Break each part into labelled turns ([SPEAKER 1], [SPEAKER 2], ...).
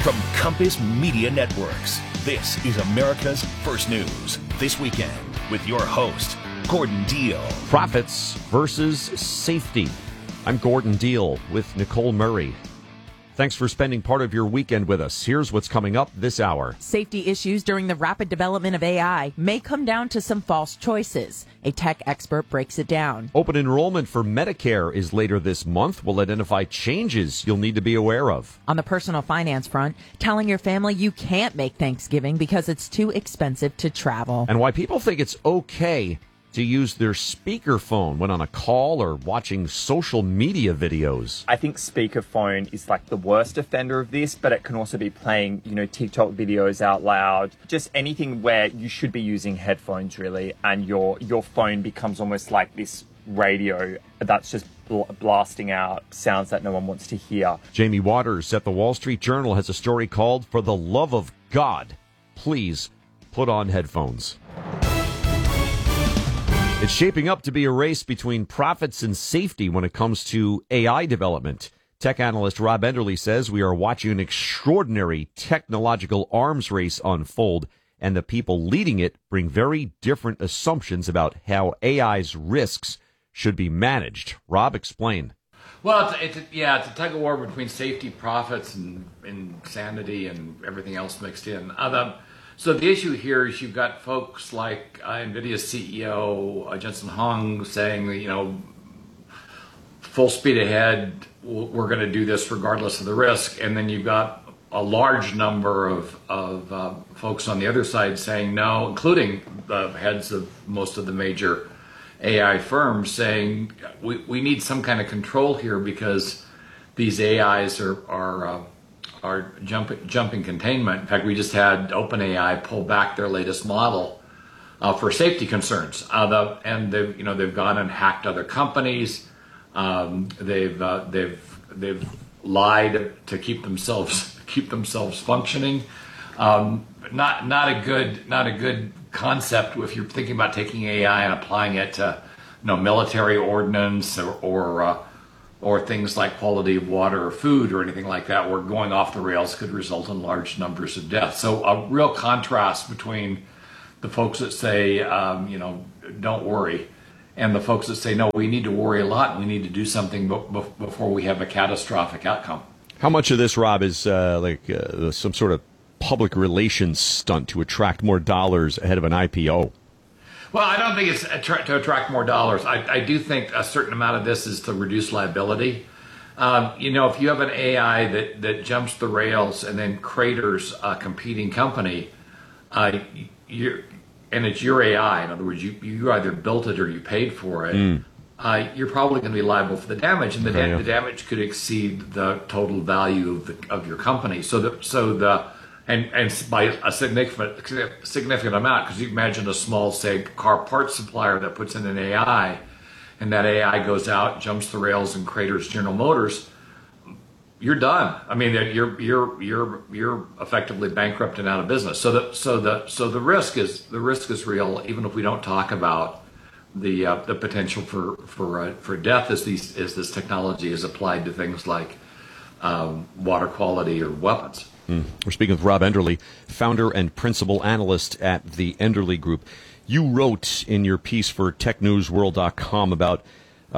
[SPEAKER 1] From Compass Media Networks, this is America's First News This Weekend with your host, Gordon Deal.
[SPEAKER 2] Profits versus safety. I'm Gordon Deal with Nicole Murray. Thanks for spending part of your weekend with us. Here's what's coming up this hour.
[SPEAKER 3] Safety issues during the rapid development of AI may come down to some false choices. A tech expert breaks it down.
[SPEAKER 2] Open enrollment for Medicare is later this month. We'll identify changes you'll need to be aware of.
[SPEAKER 3] On the personal finance front, telling your family you can't make Thanksgiving because it's too expensive to travel.
[SPEAKER 2] And why people think it's okay to use their speakerphone when on a call or watching social media videos.
[SPEAKER 4] I think speakerphone is like the worst offender of this, but it can also be playing, TikTok videos out loud. Just anything where you should be using headphones, really, and your phone becomes almost like this radio that's just blasting out sounds that no one wants to hear.
[SPEAKER 2] Jamie Waters at the Wall Street Journal has a story called "For the Love of God, Please Put on Headphones." It's shaping up to be a race between profits and safety when it comes to AI development. Tech analyst Rob Enderle says we are watching an extraordinary technological arms race unfold, and the people leading it bring very different assumptions about how AI's risks should be managed. Rob, explain.
[SPEAKER 5] Well, it's a tug of war between safety, profits, and insanity and everything else mixed in. So the issue here is you've got folks like NVIDIA's CEO, Jensen Huang, saying, full speed ahead, we're going to do this regardless of the risk. And then you've got a large number of folks on the other side saying no, including the heads of most of the major AI firms saying we need some kind of control here because these AIs are jumping containment. In fact, we just had OpenAI pull back their latest model for safety concerns. And they've gone and hacked other companies. They've lied to keep themselves functioning. Not a good concept if you're thinking about taking AI and applying it to military ordnance or things like quality of water or food or anything like that, where going off the rails could result in large numbers of deaths. So a real contrast between the folks that say, don't worry, and the folks that say, no, we need to worry a lot and we need to do something before we have a catastrophic outcome.
[SPEAKER 2] How much of this, Rob, is some sort of public relations stunt to attract more dollars ahead of an IPO?
[SPEAKER 5] Well, I don't think it's to attract more dollars. I do think a certain amount of this is to reduce liability. If you have an AI that jumps the rails and then craters a competing company, and it's your AI, in other words, you either built it or you paid for it, you're probably going to be liable for the damage, and the damage could exceed the total value of your company. And by a significant amount, because you imagine a small, say, car parts supplier that puts in an AI, and that AI goes out, jumps the rails, and craters General Motors, you're done. I mean, you're effectively bankrupt and out of business. So the risk is real, even if we don't talk about the potential for death as this technology is applied to things like water quality or weapons.
[SPEAKER 2] We're speaking with Rob Enderle, founder and principal analyst at the Enderle Group. You wrote in your piece for TechNewsWorld.com about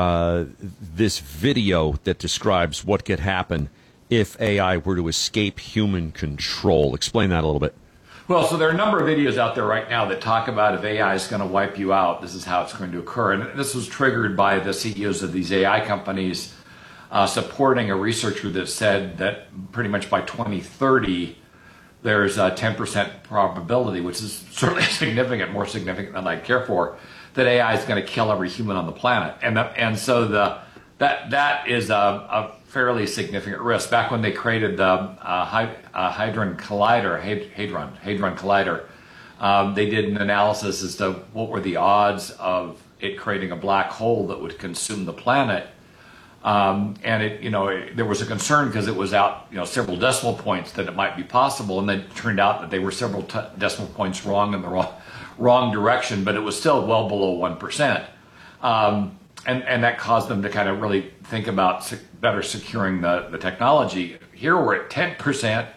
[SPEAKER 2] this video that describes what could happen if AI were to escape human control. Explain that a little bit.
[SPEAKER 5] Well, so there are a number of videos out there right now that talk about if AI is going to wipe you out, this is how it's going to occur. And this was triggered by the CEOs of these AI companies supporting a researcher that said that pretty much by 2030, there's a 10% probability, which is certainly significant, more significant than I'd care for, that AI is going to kill every human on the planet. And so that is a fairly significant risk. Back when they created the Hadron Collider, they did an analysis as to what were the odds of it creating a black hole that would consume the planet. There was a concern because it was out, several decimal points that it might be possible, and then it turned out that they were several decimal points wrong in the wrong direction, but it was still well below 1%. And that caused them to kind of really think about better securing the technology. Here we're at 10%,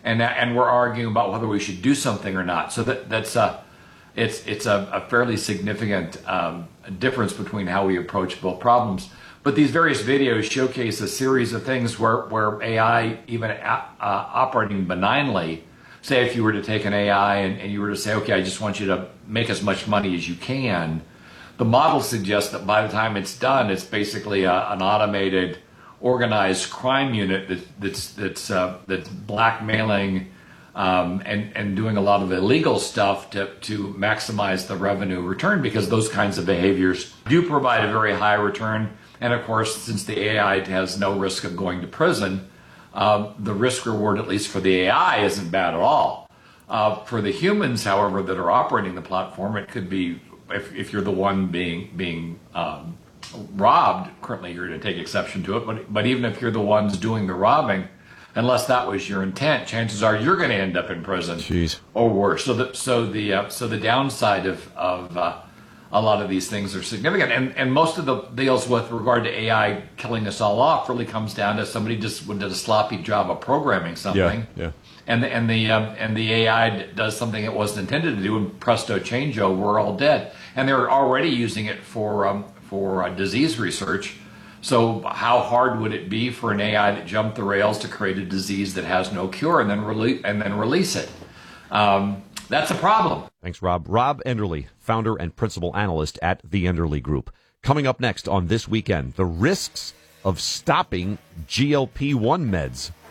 [SPEAKER 5] and we're arguing about whether we should do something or not. So that's it's a fairly significant difference between how we approach both problems. But these various videos showcase a series of things where AI, even operating benignly, say if you were to take an AI and you were to say, okay, I just want you to make as much money as you can, the model suggests that by the time it's done, it's basically an automated, organized crime unit that's blackmailing and doing a lot of illegal stuff to maximize the revenue return, because those kinds of behaviors do provide a very high return. And of course, since the AI has no risk of going to prison, the risk reward, at least for the AI, isn't bad at all. For the humans, however, that are operating the platform, it could be, if you're the one being robbed, currently you're to take exception to it, but even if you're the ones doing the robbing, unless that was your intent, chances are you're going to end up in prison.
[SPEAKER 2] Jeez.
[SPEAKER 5] Or worse. So the downside of a lot of these things are significant, and most of the deals with regard to AI killing us all off really comes down to somebody just did a sloppy job of programming something, and the AI does something it wasn't intended to do, and presto changeo, we're all dead. And they're already using it for disease research. So how hard would it be for an AI that jumped the rails to create a disease that has no cure and then release it? That's a problem.
[SPEAKER 2] Thanks, Rob. Rob Enderle, founder and principal analyst at the Enderle Group. Coming up next on This Weekend, the risks of stopping GLP-1 meds.